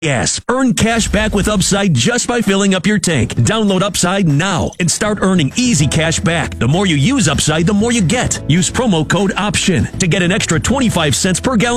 Yes, earn cash back with Upside just by filling up your tank. Download Upside now and start earning easy cash back. The more you use Upside, the more you get. Use promo code OPTION to get an extra 25 cents per gallon